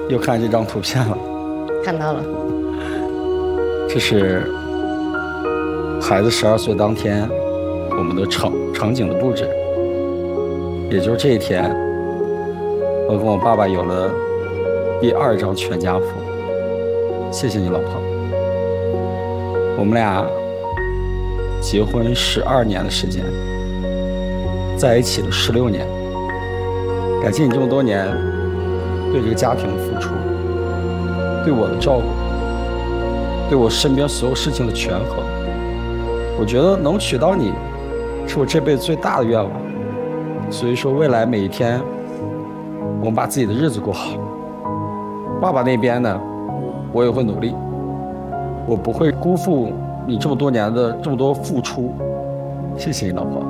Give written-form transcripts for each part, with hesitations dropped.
又看这张图片了， 看到了。 这是孩子12岁当天我们的场景的布置，也就是这一天，我跟我爸爸有了第2张全家福。谢谢你老婆，我们俩结婚12年的时间，在一起了16年，感谢你这么多年对这个家庭的付出，对我的照顾，对我身边所有事情的权衡。我觉得能娶到你是我这辈子最大的愿望，所以说未来每一天我们把自己的日子过好。爸爸那边呢，我也会努力，我不会辜负你这么多年的这么多付出。谢谢你老婆。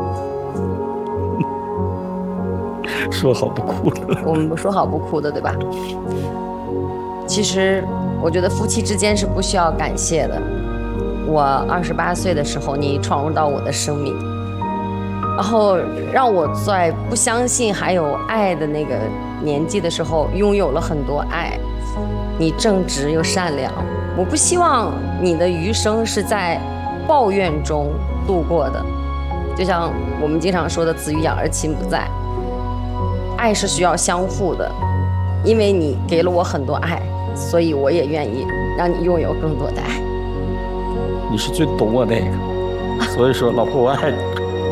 说好不哭的， 我们不说好不哭的，对吧？其实我觉得夫妻之间是不需要感谢的。我28岁的时候，你闯入到我的生命，然后让我在不相信还有爱的那个年纪的时候，拥有了很多爱。你正直又善良，我不希望你的余生是在抱怨中度过的。就像我们经常说的“子欲养而亲不在”，爱是需要相互的。因为你给了我很多爱，所以我也愿意让你拥有更多的爱。 你是最懂我那个，所以说老婆我爱你。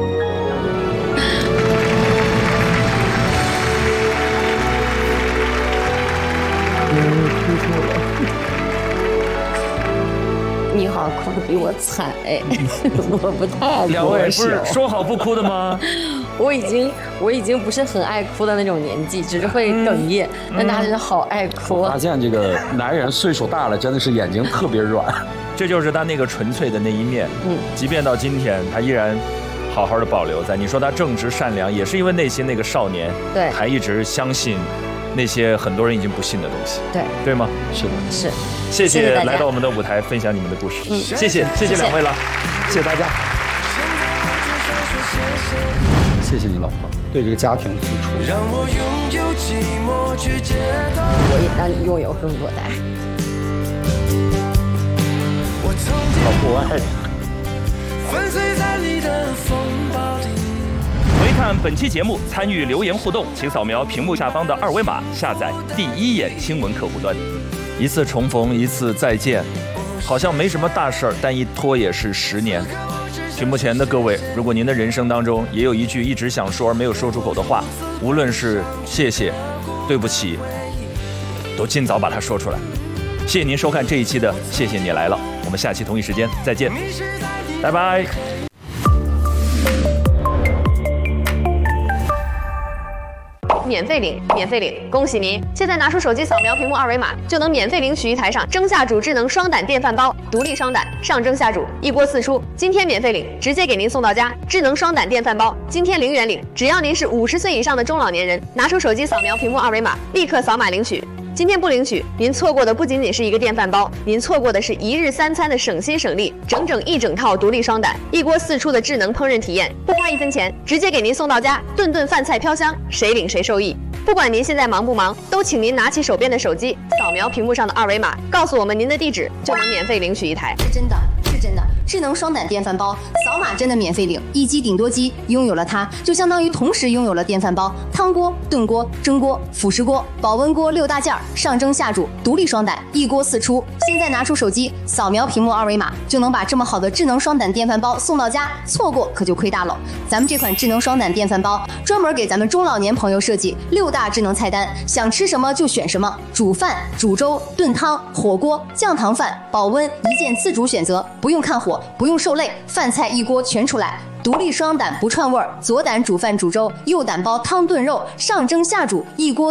你好，哭得比我惨哎，我不太爱哭。 两位不是说好不哭的吗？ 我已经不是很爱哭的那种年纪，只是会哽咽，但他是好爱哭。 我发现这个男人岁数大了，真的是眼睛特别软。 这就是他那个纯粹的那一面。即便到今天，他依然好好的保留在。你说他正直善良，也是因为内心那个少年， 对， 还一直相信那些很多人已经不信的东西，对吗？ 是的， 是。 谢谢来到我们的舞台分享你们的故事，谢谢两位了，谢谢大家， 谢谢你老婆对这个家庭付出， 让我拥有寂寞去解脱， 我也让你拥有更多的爱。 老婆我爱你。 粉碎在你的风暴里。 回看本期节目，参与留言互动，请扫描屏幕下方的2维码，下载第一眼新闻客户端。一次重逢，一次再见，好像没什么大事儿，但一拖也是10年。屏幕前的各位，如果您的人生当中也有一句一直想说而没有说出口的话，无论是谢谢、对不起，都尽早把它说出来。谢谢您收看这一期的《谢谢你来了》，我们下期同一时间再见，拜拜。 免费领，免费领！恭喜您！现在拿出手机扫描屏幕2维码，就能免费领取一台上蒸下煮智能双胆电饭煲，独立双胆，上蒸下煮，一锅4出。今天免费领，直接给您送到家。智能双胆电饭煲，今天0元领，只要您是50岁以上的中老年人，拿出手机扫描屏幕2维码，立刻扫码领取。今天不领取，您错过的不仅仅是一个电饭煲，您错过的是1日3餐的省心省力，整一整套独立双胆，一锅4出的智能烹饪体验，不花1分钱，直接给您送到家，顿顿饭菜飘香，谁领谁受益。不管您现在忙不忙，都请您拿起手边的手机，扫描屏幕上的2维码，告诉我们您的地址，就能免费领取一台。 是真的，是真的。智能双胆电饭煲，扫码真的免费领，一机顶多机，拥有了它，就相当于同时拥有了电饭煲、汤锅、炖锅、蒸锅、辅食锅、保温锅6大件，上蒸下煮，独立双胆，一锅4出。现在拿出手机，扫描屏幕2维码，就能把这么好的智能双胆电饭煲送到家，错过可就亏大了。咱们这款智能双胆电饭煲，专门给咱们中老年朋友设计6大智能菜单，想吃什么就选什么，煮饭、煮粥、炖汤、火锅、酱糖饭、保温，一键自主选择，不用看火，不用受累，饭菜一锅全出来。独立双胆不串味儿，左胆煮饭煮粥，右胆煲汤炖肉，上蒸下煮，一锅